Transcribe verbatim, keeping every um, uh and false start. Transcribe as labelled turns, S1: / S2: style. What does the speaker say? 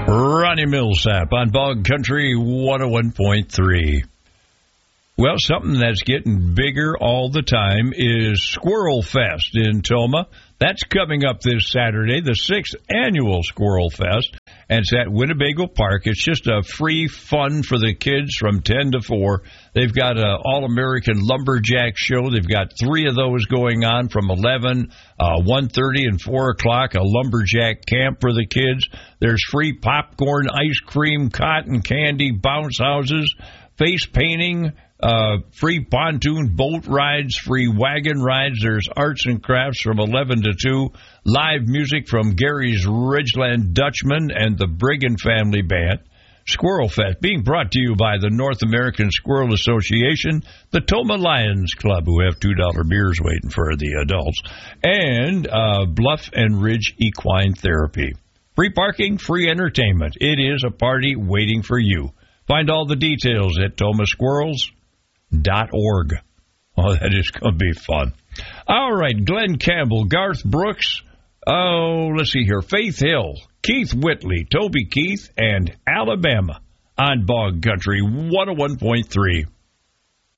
S1: Ronnie Millsap on Bog Country one oh one point three. Well, something that's getting bigger all the time is Squirrel Fest in Tomah. That's coming up this Saturday, the sixth annual Squirrel Fest, and it's at Winnebago Park. It's just a free fun for the kids from ten to four. They've got an All-American Lumberjack show. They've got three of those going on from eleven, uh, one thirty, and four o'clock, a Lumberjack camp for the kids. There's free popcorn, ice cream, cotton candy, bounce houses, face painting, Uh, free pontoon boat rides, free wagon rides. There's arts and crafts from eleven to two. Live music from Gary's Ridgeland Dutchman and the Brigham Family Band. Squirrel Fest being brought to you by the North American Squirrel Association, the Tomah Lions Club, who have two dollar beers waiting for the adults, and uh, Bluff and Ridge Equine Therapy. Free parking, free entertainment. It is a party waiting for you. Find all the details at Tomah Squirrels dot org. Oh, that is going to be fun. All right, Glenn Campbell, Garth Brooks, oh, let's see here, Faith Hill, Keith Whitley, Toby Keith, and Alabama on Bog Country one oh one point three.